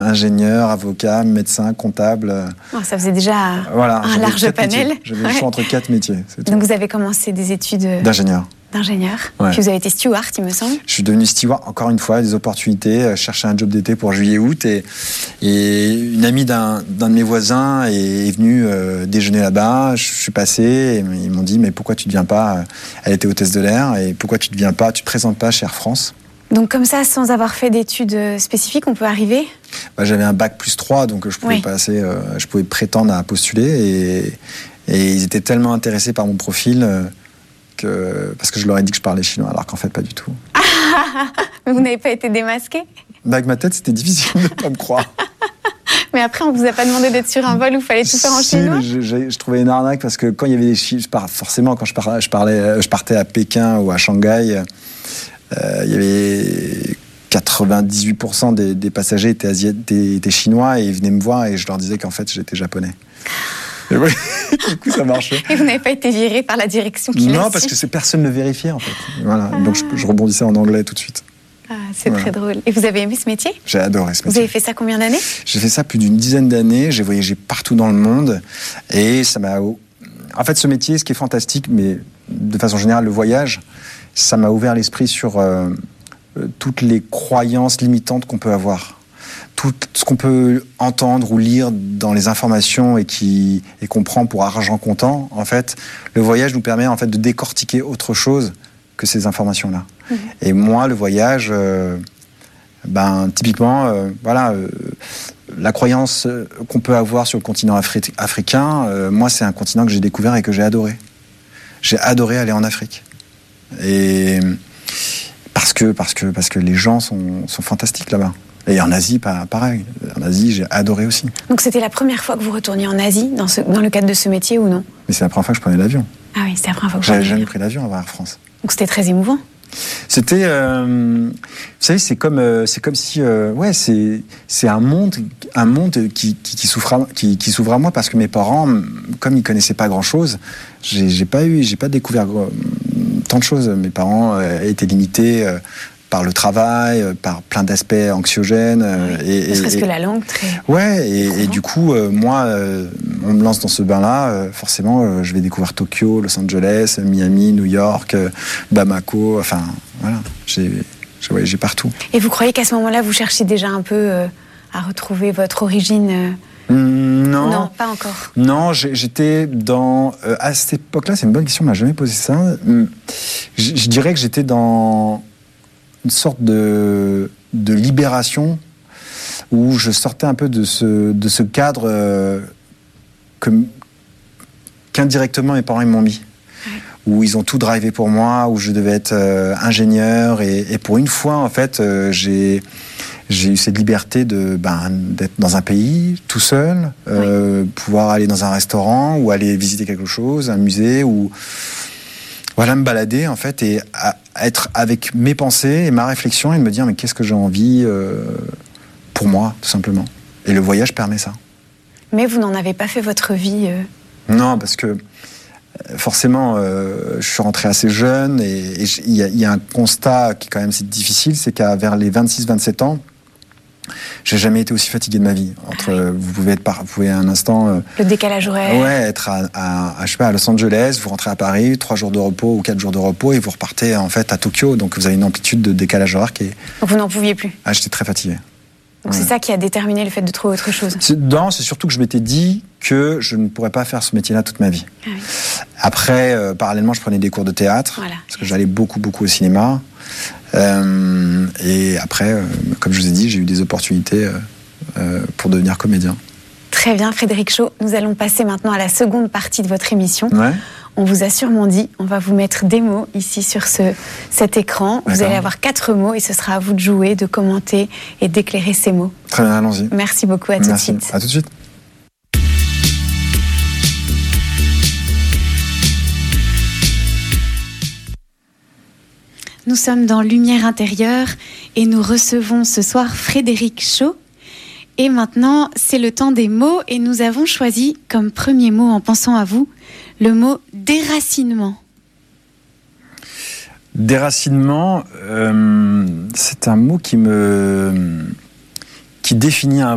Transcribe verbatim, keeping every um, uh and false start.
ingénieur, avocat, médecin, comptable. Oh, ça faisait déjà voilà, un large panel. Métiers. J'avais ouais. le choix entre quatre métiers. Donc vous avez commencé des études d'ingénieur. D'ingénieur. Ouais. Puis vous avez été steward, il me semble. Je suis devenu steward, encore une fois, des opportunités. Chercher un job d'été pour juillet-août. Et, et une amie d'un, d'un de mes voisins est, est venue euh, déjeuner là-bas. Je suis passé et ils m'ont dit, mais pourquoi tu ne viens pas? Elle était hôtesse de l'air. Et pourquoi tu ne viens pas? Tu ne te présentes pas chez Air France? Donc comme ça, sans avoir fait d'études spécifiques, on peut arriver? bah, J'avais un bac plus trois, donc je pouvais, oui. passer, euh, je pouvais prétendre à postuler. Et, et ils étaient tellement intéressés par mon profil... Euh, Que, parce que je leur ai dit que je parlais chinois, alors qu'en fait, pas du tout. Mais vous n'avez pas été démasqué? Bah, avec ma tête, c'était difficile de ne pas me croire. Mais après, on ne vous a pas demandé d'être sur un vol où il fallait tout faire en si, chinois? je, je, je trouvais une arnaque parce que quand il y avait des chiffres, forcément, quand je, parlais, je, parlais, je partais à Pékin ou à Shanghai, euh, il y avait quatre-vingt-dix-huit pour cent des, des passagers étaient, asiat, étaient, étaient chinois et ils venaient me voir et je leur disais qu'en fait, j'étais japonais. Et oui, du coup, ça marchait. Et vous n'avez pas été viré par la direction qui l'a Non, su. parce que c'est, personne ne le vérifiait, en fait. Voilà. Ah. Donc, je, je rebondissais en anglais tout de suite. Ah, c'est voilà. Très drôle. Et vous avez aimé ce métier? J'ai adoré ce métier. Vous avez fait ça combien d'années? J'ai fait ça plus d'une dizaine d'années. J'ai voyagé partout dans le monde. Et ça m'a... En fait, ce métier, ce qui est fantastique, mais de façon générale, le voyage, ça m'a ouvert l'esprit sur euh, toutes les croyances limitantes qu'on peut avoir. Tout ce qu'on peut entendre ou lire dans les informations et, qui, et qu'on prend pour argent comptant, en fait, le voyage nous permet en fait, de décortiquer autre chose que ces informations-là. Mmh. Et moi, le voyage, euh, ben, typiquement, euh, voilà, euh, la croyance qu'on peut avoir sur le continent afri- africain, euh, moi, c'est un continent que j'ai découvert et que j'ai adoré. J'ai adoré aller en Afrique. Et parce que, parce que, parce que les gens sont, sont fantastiques là-bas. Et en Asie, pareil. En Asie, j'ai adoré aussi. Donc c'était la première fois que vous retourniez en Asie, dans, ce, dans le cadre de ce métier, ou non? Mais c'est la première fois que je prenais l'avion. Ah oui, c'est la première fois que je prenais l'avion. J'avais jamais pris l'avion avant Air France. Donc c'était très émouvant. C'était... Euh, vous savez, c'est comme, euh, c'est comme si... Euh, ouais, c'est, c'est un monde, un monde qui, qui, qui, s'ouvre à, qui, qui s'ouvre à moi, parce que mes parents, comme ils connaissaient pas grand-chose, j'ai, j'ai pas eu, j'ai pas découvert euh, tant de choses. Mes parents euh, étaient limités... Euh, par le travail, par plein d'aspects anxiogènes. Oui, et, ne serait-ce que la langue, très... Ouais, et, et du coup, euh, moi, euh, on me lance dans ce bain-là, euh, forcément, euh, je vais découvrir Tokyo, Los Angeles, Miami, New York, euh, Bamako, enfin, voilà, j'ai, j'ai voyagé partout. Et vous croyez qu'à ce moment-là, vous cherchiez déjà un peu euh, à retrouver votre origine euh... mmh, Non. Non, pas encore. Non, j'étais dans... Euh, à cette époque-là, c'est une bonne question, on m'a jamais posé ça. Je, je dirais que j'étais dans... une sorte de, de libération où je sortais un peu de ce, de ce cadre euh, que, qu'indirectement mes parents ils m'ont mis. Ouais. Où ils ont tout drivé pour moi, où je devais être euh, ingénieur. Et, et pour une fois, en fait, euh, j'ai, j'ai eu cette liberté de, ben, d'être dans un pays tout seul, euh, ouais. pouvoir aller dans un restaurant ou aller visiter quelque chose, un musée, ou... Voilà, me balader, en fait, et à être avec mes pensées et ma réflexion et me dire, mais qu'est-ce que j'ai envie euh, pour moi, tout simplement. Et le voyage permet ça. Mais vous n'en avez pas fait votre vie euh... Non, parce que forcément, euh, je suis rentré assez jeune et il y, y a un constat qui, quand même, c'est difficile, c'est qu'à vers les vingt-six vingt-sept ans, j'ai jamais été aussi fatigué de ma vie. Entre, ah oui. Vous pouvez être, par, vous pouvez un instant. Euh, le décalage horaire. Ouais, être à, à, à, je sais pas, à Los Angeles, vous rentrez à Paris, trois jours de repos ou quatre jours de repos, et vous repartez en fait à Tokyo. Donc vous avez une amplitude de décalage horaire qui est. Donc vous n'en pouviez plus. Ah, j'étais très fatigué. Donc ouais. C'est ça qui a déterminé le fait de trouver autre chose. C'est, non, c'est surtout que je m'étais dit que je ne pourrais pas faire ce métier-là toute ma vie. Ah oui. Après, euh, parallèlement, je prenais des cours de théâtre voilà. Parce que j'allais beaucoup, beaucoup au cinéma. Euh, et après, euh, comme je vous ai dit, j'ai eu des opportunités. Euh, Euh, pour devenir comédien. Très bien, Frédéric Shaw. Nous allons passer maintenant à la seconde partie de votre émission. Ouais. On vous a sûrement dit, on va vous mettre des mots ici sur ce, cet écran. D'accord. Vous allez avoir quatre mots et ce sera à vous de jouer, de commenter et d'éclairer ces mots. Très bien, allons-y. Merci beaucoup, à tout Merci. de suite. À tout de suite. Nous sommes dans Lumière intérieure et nous recevons ce soir Frédéric Shaw. Et maintenant, c'est le temps des mots et nous avons choisi comme premier mot, en pensant à vous, le mot déracinement. Déracinement, euh, c'est un mot qui me qui définit un